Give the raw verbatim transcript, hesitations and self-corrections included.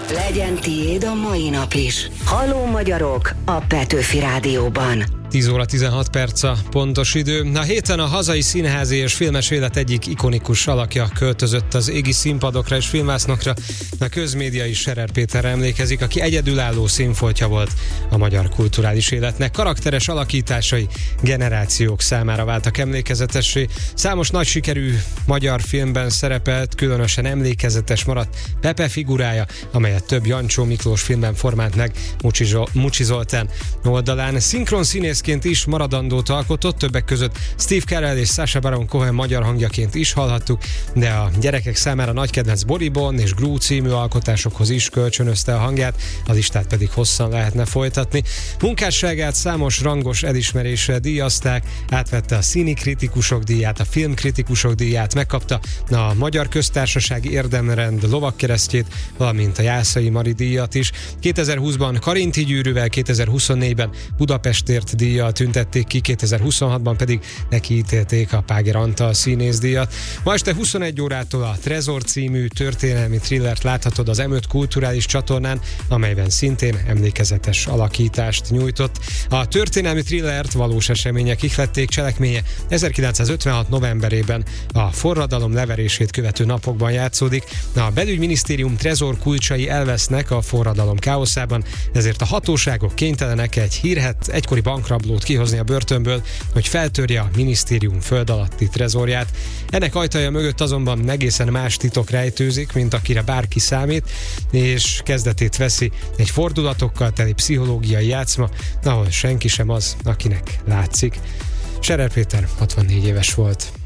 Legyen tiéd a mai nap is. Halló magyarok a Petőfi Rádióban. tíz óra tizenhat perc a pontos idő. A héten a hazai színházi és filmes élet egyik ikonikus alakja költözött az égi színpadokra és filmvásznakra. A közmédia is Scherer Péterre emlékezik, aki egyedülálló színfoltja volt a magyar kulturális életnek. Karakteres alakításai generációk számára váltak emlékezetessé. Számos nagy sikerű magyar filmben szerepelt, különösen emlékezetes maradt Pepe figurája, amelyet több Jancsó Miklós filmben formált meg Mucsi, Zol- Mucsi Zoltán oldalán. Szinkron színészként is maradandót alkotott, többek között Steve Carell és Sacha Baron Cohen magyar hangjaként is hallhattuk, de a gyerekek számára nagy kedvenc Boribon és Gru című alkotásokhoz is kölcsönözte a hangját, a listát pedig hosszan lehetne folytatni. Munkásságát számos rangos elismeréssel díjazták, átvette a színi kritikusok díját, a filmkritikusok díját, megkapta a Magyar Köztársasági Érdemrend lovagkeresztjét, valamint a Jászai Mari díjat is. kétezer-húszban Karinti gyűrűvel, kétezer-huszonnégyben Budapestért díjjal tüntették ki, kétezer-huszonhatban pedig neki ítélték a Páger Antal színészdíjat. Ma este huszonegy órától a Trezor című történelmi thrillert láthatod az em öt kulturális csatornán, amelyben szintén emlékezetes alakítást nyújtott. A történelmi thrillert valós események ihlették, cselekménye ezerkilencszázötvenhat novemberében a forradalom leverését követő napokban játszódik. A belügyminisztérium Trezor kulcsai elvesznek a forradalom káoszában, ezért a hatóságok kénytelenek egy hírhedt egykori bankrablót kihozni a börtönből, hogy feltörje a minisztérium föld alatti trezorját. Ennek ajtaja mögött azonban egészen más titok rejtőzik, mint akire bárki számít, és kezdetét veszi egy fordulatokkal teli pszichológiai játszma, ahol senki sem az, akinek látszik. Scherer Péter hatvannégy éves volt.